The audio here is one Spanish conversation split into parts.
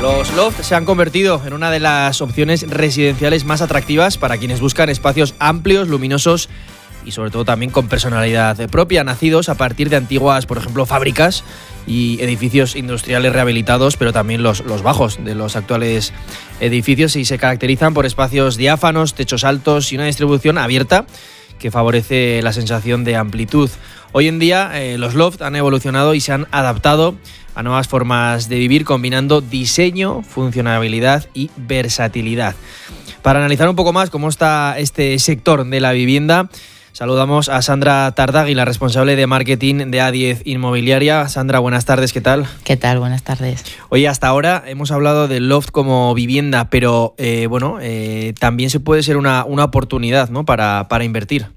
Los loft se han convertido en una de las opciones residenciales más atractivas para quienes buscan espacios amplios, luminosos y sobre todo también con personalidad propia, nacidos a partir de antiguas, por ejemplo, fábricas y edificios industriales rehabilitados, pero también los bajos de los actuales edificios, y se caracterizan por espacios diáfanos, techos altos y una distribución abierta que favorece la sensación de amplitud. Hoy en día los loft han evolucionado y se han adaptado a nuevas formas de vivir, combinando diseño, funcionalidad y versatilidad. Para analizar un poco más cómo está este sector de la vivienda, saludamos a Sandra Tardagui, la responsable de marketing de A10 Inmobiliaria. Sandra, buenas tardes, ¿qué tal? ¿Qué tal? Buenas tardes. Oye, hasta ahora hemos hablado del loft como vivienda, pero también se puede ser una oportunidad, ¿no?, para invertir.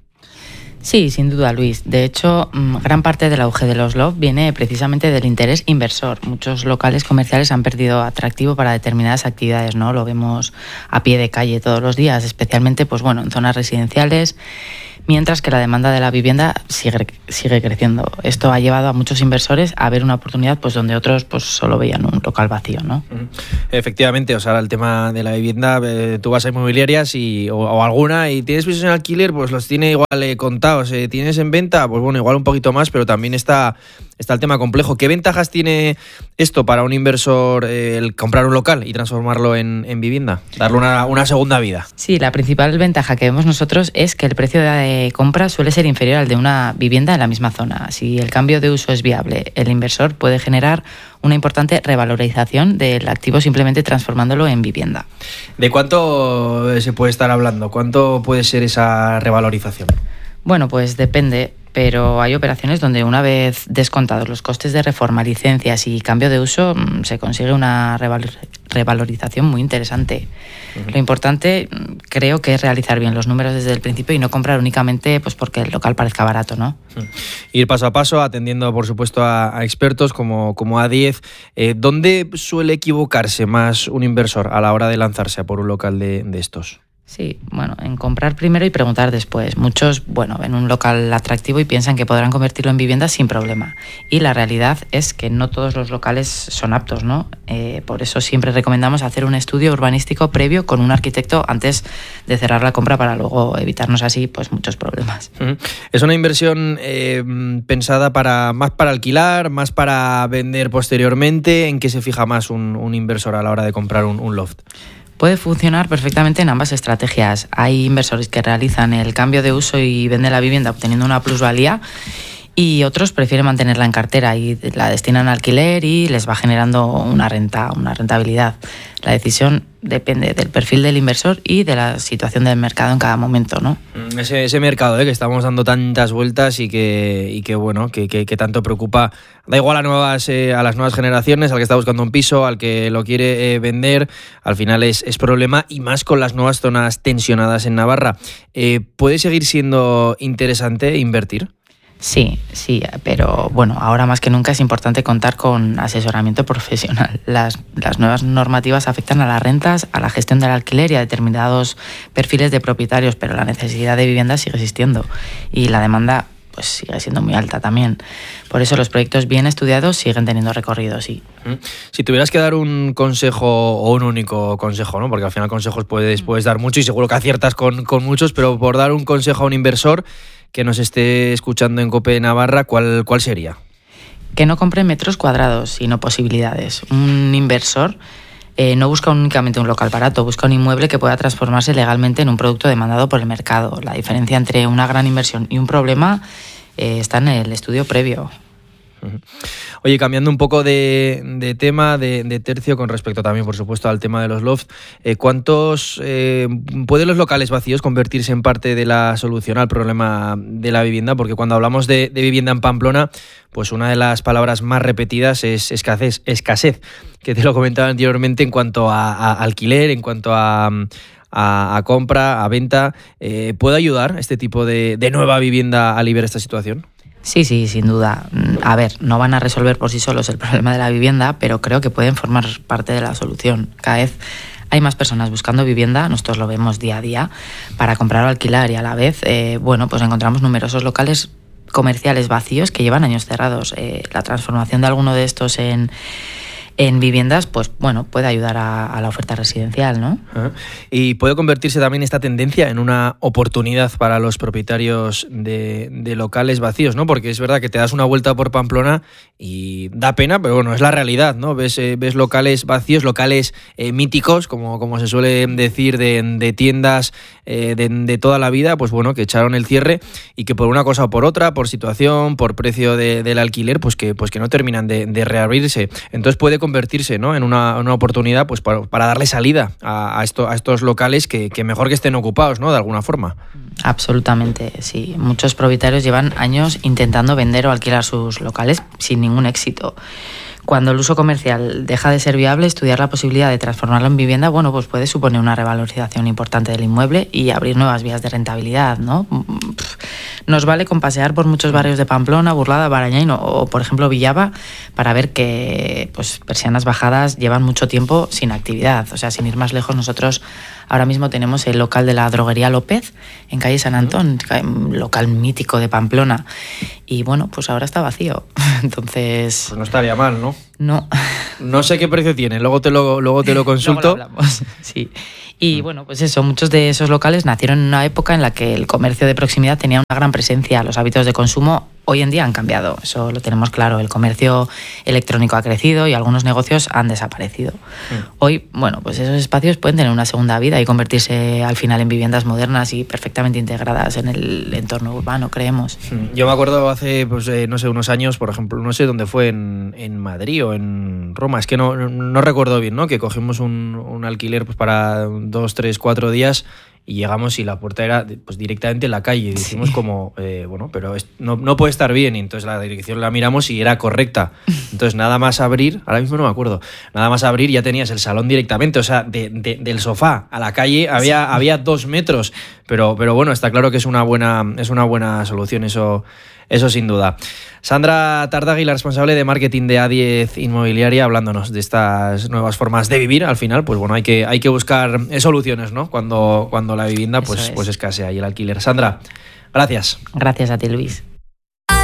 Sí, sin duda, Luis. De hecho, gran parte del auge de los loft viene precisamente del interés inversor. Muchos locales comerciales han perdido atractivo para determinadas actividades, ¿no? Lo vemos a pie de calle todos los días, especialmente en zonas residenciales, mientras que la demanda de la vivienda sigue creciendo. Esto ha llevado a muchos inversores a ver una oportunidad donde otros solo veían un local vacío, ¿no? Efectivamente, ahora el tema de la vivienda, tú vas a inmobiliarias o alguna y tienes pisos en alquiler, pues los tiene igual contados. Tienes en venta, igual un poquito más, pero también está el tema complejo. ¿Qué ventajas tiene esto para un inversor, el comprar un local y transformarlo en vivienda? Darle una segunda vida. Sí, la principal ventaja que vemos nosotros es que el precio de compra suele ser inferior al de una vivienda en la misma zona. Si el cambio de uso es viable, el inversor puede generar una importante revalorización del activo simplemente transformándolo en vivienda. ¿De cuánto se puede estar hablando? ¿Cuánto puede ser esa revalorización? Bueno, pues depende, pero hay operaciones donde una vez descontados los costes de reforma, licencias y cambio de uso, se consigue una revalorización muy interesante. Lo importante, creo, que es realizar bien los números desde el principio y no comprar únicamente porque el local parezca barato, ¿no? Ir paso a paso, atendiendo, por supuesto, a expertos como A10. ¿Dónde suele equivocarse más un inversor a la hora de lanzarse a por un local de estos? Sí, en comprar primero y preguntar después. Muchos, ven un local atractivo y piensan que podrán convertirlo en vivienda sin problema. Y la realidad es que no todos los locales son aptos, ¿no? Por eso siempre recomendamos hacer un estudio urbanístico previo con un arquitecto antes de cerrar la compra para luego evitarnos así muchos problemas. ¿Es una inversión pensada más para alquilar, más para vender posteriormente? ¿En qué se fija más un inversor a la hora de comprar un loft? Puede funcionar perfectamente en ambas estrategias. Hay inversores que realizan el cambio de uso y venden la vivienda obteniendo una plusvalía, y otros prefieren mantenerla en cartera y la destinan al alquiler y les va generando una rentabilidad. La decisión depende del perfil del inversor y de la situación del mercado en cada momento, ¿no? Ese mercado que estamos dando tantas vueltas y que tanto preocupa, da igual a las nuevas generaciones, al que está buscando un piso, al que lo quiere vender, al final es problema, y más con las nuevas zonas tensionadas en Navarra. ¿Puede seguir siendo interesante invertir? Sí, pero ahora más que nunca es importante contar con asesoramiento profesional. Las nuevas normativas afectan a las rentas, a la gestión del alquiler y a determinados perfiles de propietarios, pero la necesidad de vivienda sigue existiendo y la demanda sigue siendo muy alta también. Por eso los proyectos bien estudiados siguen teniendo recorrido, sí. Si tuvieras que dar un consejo o un único consejo, ¿no?, porque al final consejos puedes dar mucho y seguro que aciertas con muchos, pero por dar un consejo a un inversor que nos esté escuchando en COPE Navarra, ¿cuál sería? Que no compre metros cuadrados, sino posibilidades. Un inversor no busca únicamente un local barato, busca un inmueble que pueda transformarse legalmente en un producto demandado por el mercado. La diferencia entre una gran inversión y un problema está en el estudio previo. Oye, cambiando un poco de tema, de tercio, con respecto también, por supuesto, al tema de los lofts, ¿cuántos pueden los locales vacíos convertirse en parte de la solución al problema de la vivienda? Porque cuando hablamos de vivienda en Pamplona, una de las palabras más repetidas es escasez, que te lo comentaba anteriormente en cuanto a alquiler, en cuanto a compra, a venta. ¿Puede ayudar este tipo de nueva vivienda a aliviar esta situación? Sí, sin duda. A ver, no van a resolver por sí solos el problema de la vivienda, pero creo que pueden formar parte de la solución. Cada vez hay más personas buscando vivienda, nosotros lo vemos día a día, para comprar o alquilar, y a la vez, encontramos numerosos locales comerciales vacíos que llevan años cerrados. La transformación de alguno de estos en en viviendas, pues bueno, puede ayudar a la oferta residencial, ¿no? Y puede convertirse también esta tendencia en una oportunidad para los propietarios de locales vacíos, ¿no? Porque es verdad que te das una vuelta por Pamplona y da pena, pero bueno, es la realidad, ¿no? Ves locales vacíos, locales míticos, como se suele decir, de tiendas de toda la vida, pues bueno, que echaron el cierre y que por una cosa o por otra, por situación, por precio del alquiler, pues que no terminan de reabrirse. Entonces puede convertirse, ¿no?, en una oportunidad pues para darle salida a estos locales que mejor que estén ocupados, ¿no?, de alguna forma. Absolutamente, sí. Muchos propietarios llevan años intentando vender o alquilar sus locales sin ningún éxito. Cuando el uso comercial deja de ser viable, estudiar la posibilidad de transformarlo en vivienda, bueno, pues puede suponer una revalorización importante del inmueble y abrir nuevas vías de rentabilidad, ¿no? Nos vale con pasear por muchos barrios de Pamplona, Burlada, Barañáin o por ejemplo, Villava, para ver que pues Persianas Bajadas llevan mucho tiempo sin actividad. O sea, sin ir más lejos, nosotros ahora mismo tenemos el local de la droguería López, en calle San Antón, local mítico de Pamplona. Y bueno, pues ahora está vacío. Entonces... Pues no estaría mal, ¿no? No. No sé qué precio tiene, luego te lo consulto. Luego lo hablamos, sí. Y bueno, pues eso, muchos de esos locales nacieron en una época en la que el comercio de proximidad tenía una gran presencia. Los hábitos de consumo hoy en día han cambiado, eso lo tenemos claro. El comercio electrónico ha crecido y algunos negocios han desaparecido. Hoy, bueno, pues esos espacios pueden tener una segunda vida y convertirse al final en viviendas modernas y perfectamente integradas en el entorno urbano, creemos. Yo me acuerdo hace, pues no sé, unos años, por ejemplo, no sé dónde fue, en Madrid o en Roma, es que no recuerdo bien, ¿no?, que cogimos un alquiler pues para 2, 3, 4 días y llegamos y la puerta era pues directamente en la calle y dijimos como, bueno, pero no puede estar bien, y entonces la dirección la miramos y era correcta. Entonces nada más abrir, ahora mismo no me acuerdo, nada más abrir ya tenías el salón directamente, o sea, del sofá a la calle había 2 metros, pero bueno, está claro que es una buena solución, eso sin duda. Sandra Tardagui, la responsable de marketing de A10 Inmobiliaria, hablándonos de estas nuevas formas de vivir. Al final, pues bueno, hay que buscar soluciones, ¿no?, cuando la vivienda pues escasea y el alquiler. Sandra, gracias. Gracias a ti, Luis.